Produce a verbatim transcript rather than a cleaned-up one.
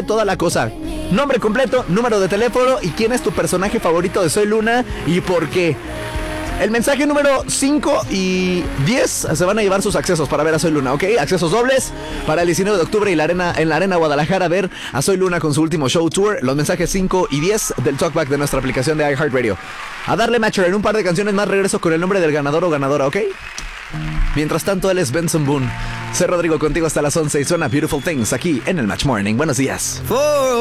nombre, toda la cosa. Nombre completo, número de teléfono y quién es tu personaje favorito de Soy Luna y por qué. El mensaje número cinco y diez se van a llevar sus accesos para ver a Soy Luna, ¿ok? Accesos dobles para el diecinueve de octubre y la arena, en la Arena Guadalajara a ver a Soy Luna con su último show tour. Los mensajes cinco y diez del talkback de nuestra aplicación de iHeartRadio. A darle matcher en un par de canciones más, regreso con el nombre del ganador o ganadora, ¿ok? Mientras tanto, él es Benson Boone. Soy Rodrigo contigo hasta las once y suena Beautiful Things aquí en el Match Morning. Buenos días.